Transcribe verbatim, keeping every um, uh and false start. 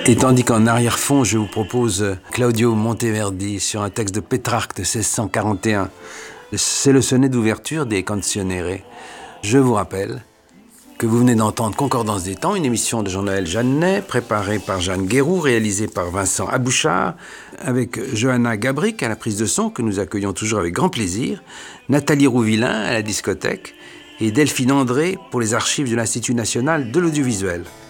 Et tandis qu'en arrière-fond, je vous propose Claudio Monteverdi sur un texte de Pétrarque de seize cent quarante et un. C'est le sonnet d'ouverture des Canzoniere. Je vous rappelle que vous venez d'entendre Concordance des temps, une émission de Jean-Noël Jeannet, préparée par Jeanne Guéroux, réalisée par Vincent Abouchard, avec Johanna Gabric à la prise de son, que nous accueillons toujours avec grand plaisir, Nathalie Rouvillain à la discothèque et Delphine André pour les archives de l'Institut national de l'audiovisuel.